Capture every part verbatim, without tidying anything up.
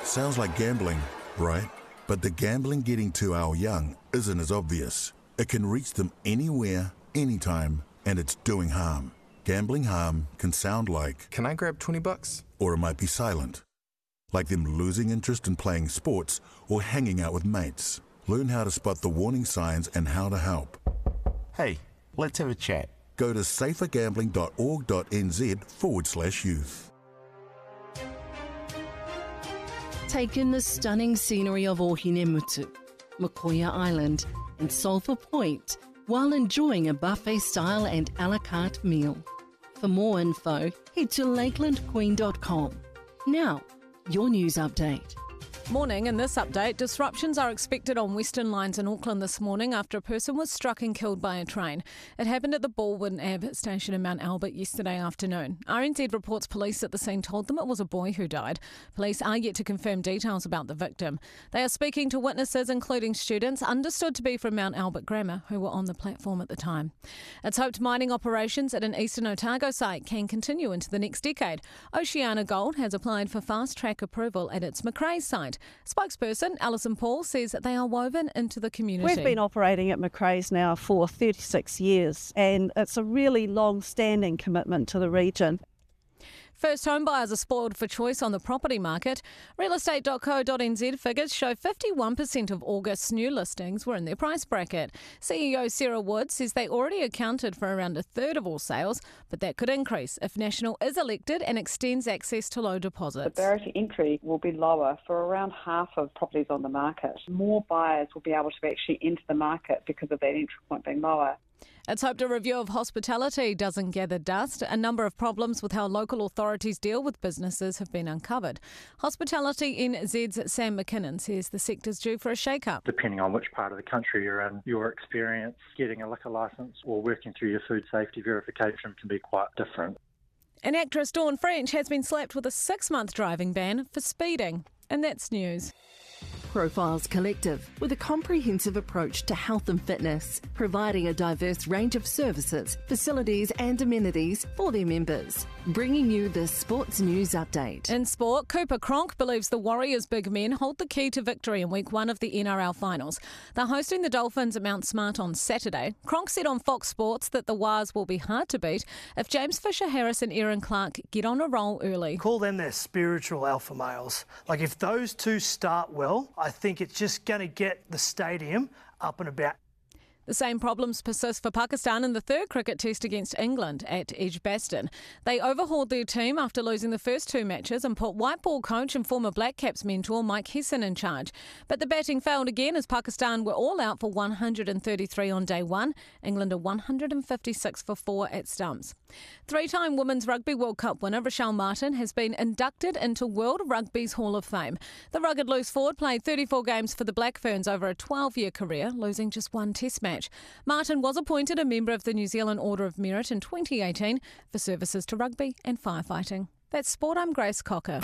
Sounds like gambling, right? But the gambling getting to our young isn't as obvious. It can reach them anywhere, anytime, and it's doing harm. Gambling harm can sound like... Can I grab twenty bucks? Or it might be silent. Like them losing interest in playing sports or hanging out with mates. Learn how to spot the warning signs and how to help. Hey, let's have a chat. Go to safergambling.org.nz forward slash youth. Take in the stunning scenery of Ohinemutu, Makoia Island and Sulphur Point while enjoying a buffet-style and a la carte meal. For more info, head to lakeland queen dot com. Now, your news update. Morning. In this update, disruptions are expected on Western Lines in Auckland this morning after a person was struck and killed by a train. It happened at the Baldwin Ave station in Mount Albert yesterday afternoon. R N Z reports police at the scene told them it was a boy who died. Police are yet to confirm details about the victim. They are speaking to witnesses, including students understood to be from Mount Albert Grammar, who were on the platform at the time. It's hoped mining operations at an Eastern Otago site can continue into the next decade. Oceana Gold has applied for fast-track approval at its Macraes site. Spokesperson Alison Paul says that they are woven into the community. We've been operating at Macraes now for thirty-six years, and it's a really long-standing commitment to the region. First home buyers are spoiled for choice on the property market. real estate dot co dot n z figures show fifty-one percent of August's new listings were in their price bracket. C E O Sarah Wood says they already accounted for around a third of all sales, but that could increase if National is elected and extends access to low deposits. The barrier to entry will be lower for around half of properties on the market. More buyers will be able to actually enter the market because of that entry point being lower. It's hoped a review of hospitality doesn't gather dust. A number of problems with how local authorities deal with businesses have been uncovered. Hospitality N Z's Sam McKinnon says the sector's due for a shake-up. Depending on which part of the country you're in, your experience getting a liquor licence or working through your food safety verification can be quite different. And actress Dawn French has been slapped with a six-month driving ban for speeding. And that's news. Profiles Collective, with a comprehensive approach to health and fitness, providing a diverse range of services, facilities and amenities for their members. Bringing you the Sports News Update. In sport, Cooper Cronk believes the Warriors' big men hold the key to victory in week one of the N R L finals. They're hosting the Dolphins at Mount Smart on Saturday. Cronk said on Fox Sports that the Wars will be hard to beat if James Fisher-Harris and Aaron Clark get on a roll early. Call them their spiritual alpha males. Like, if those two start well, I think it's just going to get the stadium up and about. The same problems persist for Pakistan in the third cricket test against England at Edgbaston. They overhauled their team after losing the first two matches and put white ball coach and former Black Caps mentor Mike Hesson in charge. But the batting failed again as Pakistan were all out for one hundred thirty-three on day one. England are one hundred fifty-six for four at stumps. Three-time Women's Rugby World Cup winner Rochelle Martin has been inducted into World Rugby's Hall of Fame. The rugged loose forward played thirty-four games for the Black Ferns over a twelve-year career, losing just one test match. Martin was appointed a member of the New Zealand Order of Merit in twenty eighteen for services to rugby and firefighting. That's Sport. I'm Grace Cocker.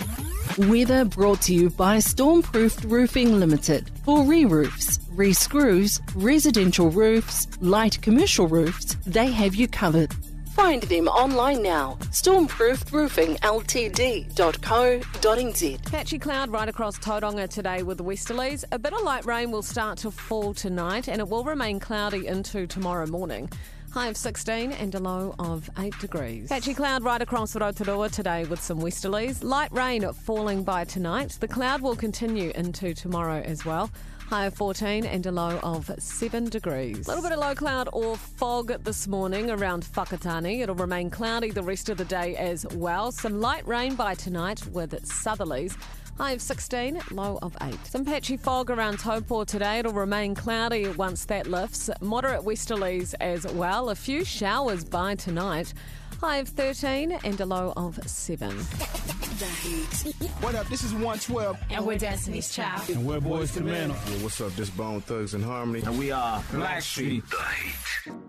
Weather brought to you by Stormproofed Roofing Limited. For re-roofs, re-screws, residential roofs, light commercial roofs, they have you covered. Find them online now. stormproofed roofing l t d dot co dot n z. Patchy cloud right across Tauranga today with westerlies. A bit of light rain will start to fall tonight and it will remain cloudy into tomorrow morning. High of sixteen and a low of eight degrees. Patchy cloud right across Rotorua today with some westerlies. Light rain falling by tonight. The cloud will continue into tomorrow as well. High of fourteen and a low of seven degrees. A little bit of low cloud or fog this morning around Whakatane. It'll remain cloudy the rest of the day as well. Some light rain by tonight with southerlies. High of sixteen, low of eight. Some patchy fog around Taupō today. It'll remain cloudy once that lifts. Moderate westerlies as well. A few showers by tonight. High of thirteen and a low of seven. The Heat. What up? This is one twelve. And we're Destiny's Child. And we're Boys to Men. Yo, what's up? This Bone Thugs and Harmony. And we are Blackstreet. The Heat.